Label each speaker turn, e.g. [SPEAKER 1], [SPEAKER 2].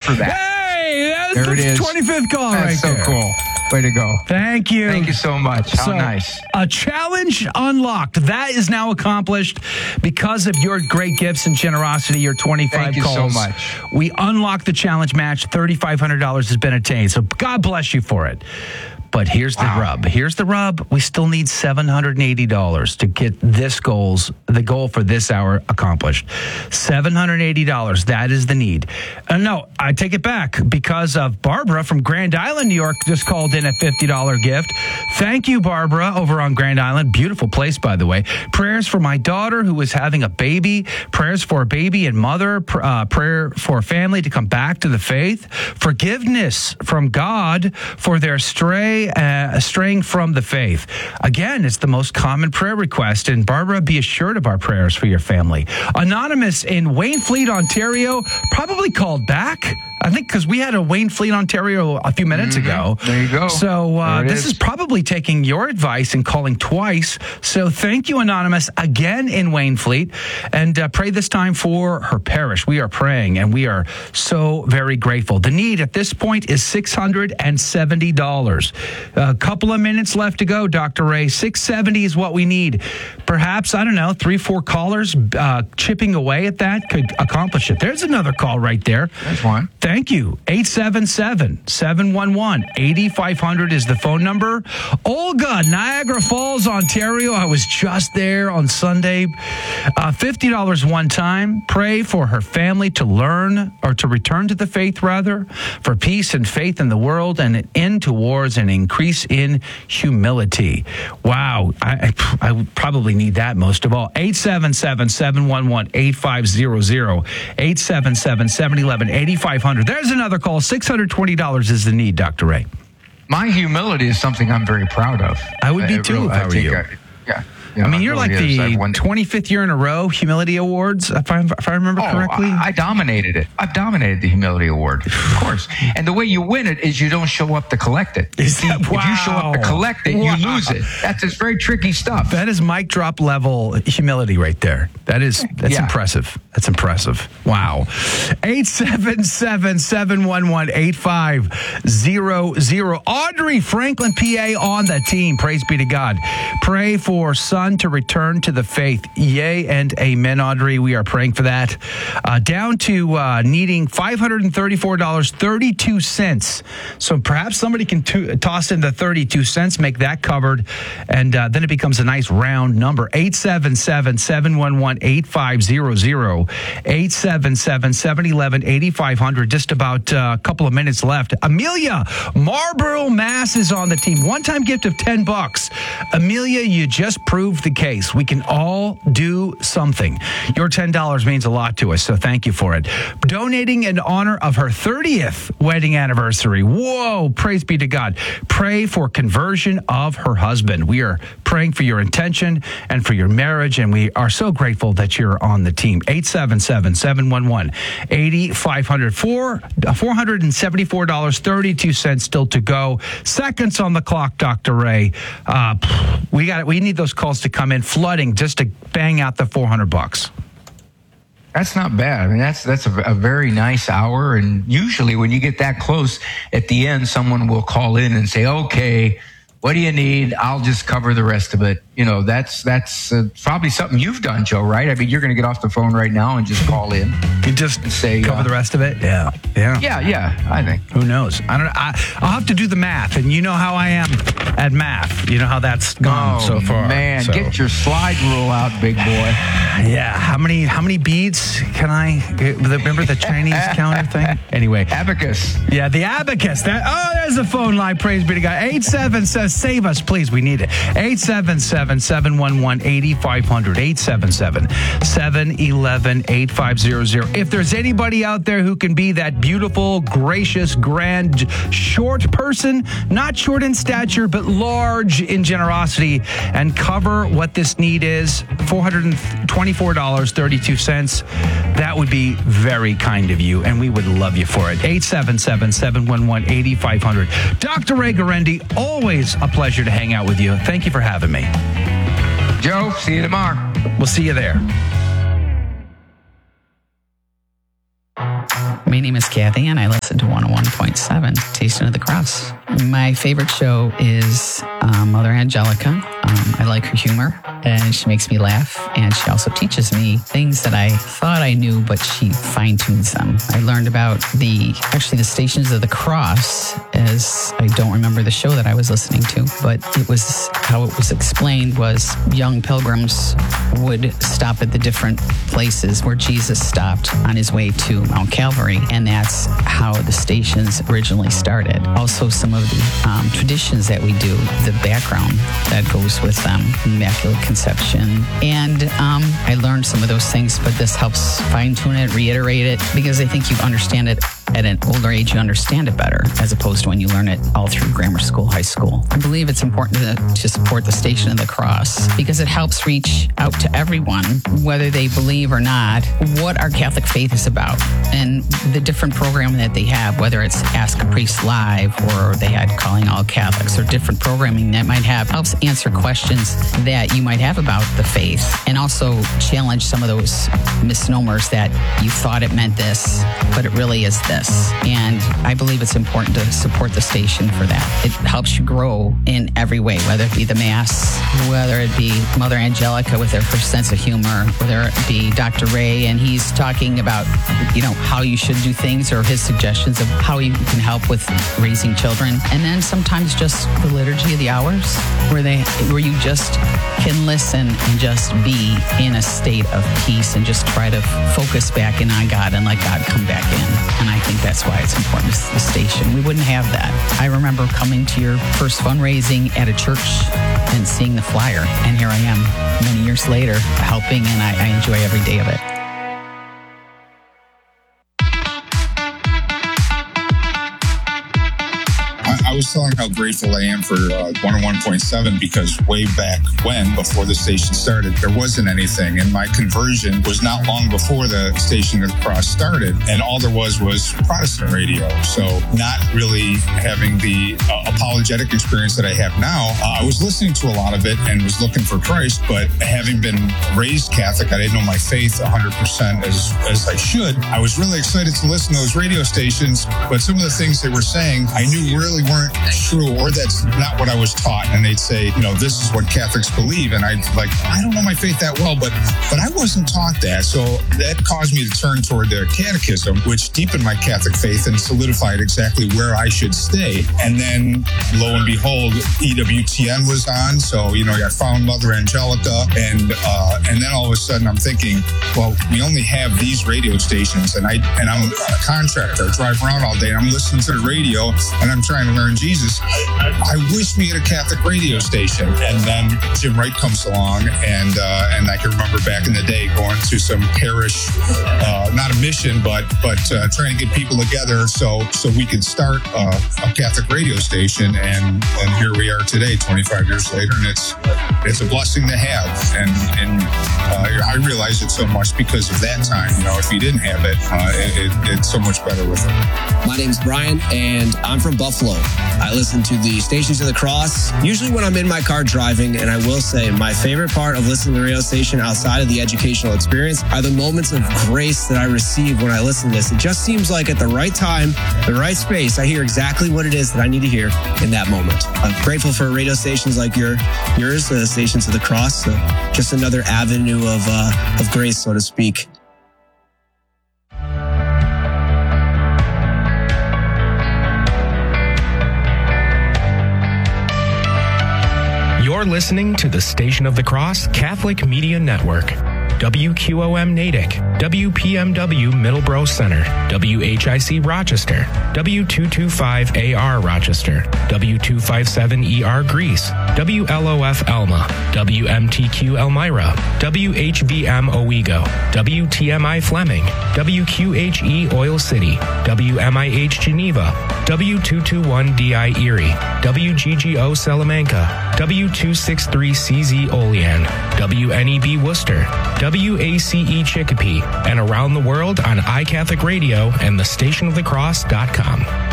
[SPEAKER 1] for that.
[SPEAKER 2] Hey, that's
[SPEAKER 1] There it
[SPEAKER 2] the
[SPEAKER 1] is.
[SPEAKER 2] 25th call right
[SPEAKER 1] That's so
[SPEAKER 2] there.
[SPEAKER 1] cool. Way to go.
[SPEAKER 2] Thank you.
[SPEAKER 1] Thank you so much. How
[SPEAKER 2] So,
[SPEAKER 1] nice.
[SPEAKER 2] A challenge unlocked. That is now accomplished because of your great gifts and generosity, your 25
[SPEAKER 1] Thank you
[SPEAKER 2] calls.
[SPEAKER 1] so much.
[SPEAKER 2] We unlocked the challenge match. $3,500 has been attained. So God bless you for it. But here's the rub. Here's the rub. We still need $780 to get the goal for this hour accomplished. $780. That is the need. No, I take it back because of Barbara from Grand Island, New York, just called in a $50 gift. Thank you, Barbara, over on Grand Island. Beautiful place, by the way. Prayers for my daughter who is having a baby. Prayers for a baby and mother. Prayer for a family to come back to the faith. Forgiveness from God for their straying from the faith. Again, it's the most common prayer request. And Barbara, be assured of our prayers for your family. Anonymous in Waynfleet, Ontario, probably called back. I think because we had a Waynfleet, Ontario a few minutes ago.
[SPEAKER 1] There you go.
[SPEAKER 2] So this is probably taking your advice and calling twice. So thank you, Anonymous, again in Waynfleet. And pray this time for her parish. We are praying, and we are so very grateful. The need at this point is $670. A couple of minutes left to go, Dr. Ray. $670 is what we need. Perhaps, I don't know, 3-4 callers chipping away at that could accomplish it. There's another call right there.
[SPEAKER 1] There's one.
[SPEAKER 2] Thank you. 877-711-8500 is the phone number. Olga, Niagara Falls, Ontario. I was just there on Sunday. $50 one time. Pray for her family to learn or to return to the faith, rather, for peace and faith in the world and an end to wars and increase in humility. Wow. I would probably need that most of all. 877-711-8500. 877-711-8500. There's another call. $620 is the need, Dr. Ray.
[SPEAKER 1] My humility is something I'm very proud of.
[SPEAKER 2] I would be too if I were you.
[SPEAKER 1] Yeah.
[SPEAKER 2] I mean, you're
[SPEAKER 1] it
[SPEAKER 2] like
[SPEAKER 1] really is.
[SPEAKER 2] the
[SPEAKER 1] I've won-
[SPEAKER 2] 25th year in a row Humility Awards, if I remember correctly.
[SPEAKER 1] I dominated it. I've dominated the Humility Award, of course. And the way you win it is you don't show up to collect it.
[SPEAKER 2] Is that-
[SPEAKER 1] If you show up to collect it, you lose it. That's very tricky stuff.
[SPEAKER 2] That is mic drop level humility right there. That's
[SPEAKER 1] Yeah.
[SPEAKER 2] impressive. That's impressive. Wow. 877-711-8500. Audrey, Franklin, PA on the team. Praise be to God. Pray for son to return to the faith. Yay and amen, Audrey. We are praying for that. Down to needing $534.32. So perhaps somebody can toss in the 32 cents, make that covered, and then it becomes a nice round number. 877-711-8500. 877-711-8500. Just about a couple of minutes left. Amelia, Marlborough, Mass is on the team. One-time gift of $10. Amelia, you just proved the case. We can all do something. Your $10 means a lot to us, so thank you for it. Donating in honor of her 30th wedding anniversary. Whoa, praise be to God. Pray for conversion of her husband. We are praying for your intention and for your marriage, and we are so grateful that you're on the team. 877-711-8500. $474.32 still to go. Seconds on the clock, Dr. Ray. We need those calls to come in flooding just to bang out the $400.
[SPEAKER 1] That's not bad. I mean, that's a very nice hour. And usually when you get that close at the end, someone will call in and say, okay, what do you need? I'll just cover the rest of it. You know, that's probably something you've done, Joe, right? I mean, you're going to get off the phone right now and just call in.
[SPEAKER 2] You just
[SPEAKER 1] say
[SPEAKER 2] cover the rest of it? Yeah,
[SPEAKER 1] I think.
[SPEAKER 2] Who knows? I don't know. I'll have to do the math, and you know how I am at math. You know how that's gone so far.
[SPEAKER 1] Man,
[SPEAKER 2] so.
[SPEAKER 1] Get your slide rule out, big boy.
[SPEAKER 2] Yeah, how many beads can I remember the Chinese counter thing? Anyway,
[SPEAKER 1] abacus.
[SPEAKER 2] Yeah, the abacus. There's the phone line. Praise be to God. 877 save us, please. We need it. 877-711-8500. 877-711-8500. If there's anybody out there who can be that beautiful, gracious, grand, short person, not short in stature, but large in generosity, and cover what this need is, $424.32. That would be very kind of you, and we would love you for it. 877-711-8500. Dr. Ray Guarendi, always a pleasure to hang out with you. Thank you for having me.
[SPEAKER 1] Joe, see you tomorrow.
[SPEAKER 2] We'll see you there.
[SPEAKER 3] My name is Kathy, and I listen to 101.7 Station of the Cross. My favorite show is Mother Angelica. I like her humor, and she makes me laugh, and she also teaches me things that I thought I knew, but she fine-tunes them. I learned about the Stations of the Cross, as I don't remember the show that I was listening to, but it was how it was explained was young pilgrims would stop at the different places where Jesus stopped on his way to Mount Calvary, and that's how the stations originally started. Also, some of the traditions that we do, the background that goes with them, Immaculate Conception, and I learned some of those things, but this helps fine-tune it, reiterate it, because I think you understand it at an older age, you understand it better, as opposed to when you learn it all through grammar school, high school. I believe it's important to support the Station of the Cross because it helps reach out to everyone, whether they believe or not, what our Catholic faith is about and the different programming that they have, whether it's Ask a Priest Live or they had Calling All Catholics or different programming that might have, helps answer questions that you might have about the faith and also challenge some of those misnomers that you thought it meant this, but it really is this. And I believe it's important to support the station for that. It helps you grow in every way, whether it be the Mass, whether it be Mother Angelica with her sense of humor, whether it be Dr. Ray and he's talking about, how you should do things or his suggestions of how you can help with raising children. And then sometimes just the Liturgy of the Hours where you just can listen and just be in a state of peace and just try to focus back in on God and let God come back in. And I think that's why it's important to the station. We wouldn't have that. I remember coming to your first fundraising at a church and seeing the flyer. And here I am many years later helping, and I enjoy every day of it.
[SPEAKER 4] I was telling how grateful I am for 101.7 because way back when, before the station started, there wasn't anything. And my conversion was not long before the Station of the Cross started. And all there was Protestant radio. So not really having the apologetic experience that I have now. I was listening to a lot of it and was looking for Christ, but having been raised Catholic, I didn't know my faith 100% as I should. I was really excited to listen to those radio stations, but some of the things they were saying, I knew really weren't true, or that's not what I was taught. And they'd say, this is what Catholics believe. And I don't know my faith that well, but I wasn't taught that. So that caused me to turn toward the catechism, which deepened my Catholic faith and solidified exactly where I should stay. And then lo and behold, EWTN was on. So, I found Mother Angelica and then all of a sudden I'm thinking, well, we only have these radio stations and I'm a contractor. I drive around all day and I'm listening to the radio and I'm trying to learn Jesus. I wish we had a Catholic radio station. And then Jim Wright comes along, and I can remember back in the day going to some parish, not a mission, but trying to get people together so we could start a Catholic radio station. And here we are today, 25 years later, and it's a blessing to have. And I realize it so much because of that time. If you didn't have it, it's so much better with it.
[SPEAKER 5] My name's Brian, and I'm from Buffalo. I listen to the Stations of the Cross, usually when I'm in my car driving, and I will say my favorite part of listening to the radio station outside of the educational experience are the moments of grace that I receive when I listen to this. It just seems like at the right time, the right space, I hear exactly what it is that I need to hear in that moment. I'm grateful for radio stations like yours, the Stations of the Cross, just another avenue of grace, so to speak.
[SPEAKER 6] You're listening to the Station of the Cross Catholic Media Network. WQOM Natick, WPMW Middleborough Center, WHIC Rochester, W225AR Rochester, W257ER Greece, WLOF Elma, WMTQ Elmira, WHBM Owego, WTMI Fleming, WQHE Oil City, WMIH Geneva, W221DI Erie, WGGO Salamanca, W263CZ Olean, WNEB Worcester, WACE Chicopee, and around the world on iCatholic Radio and thestationofthecross.com.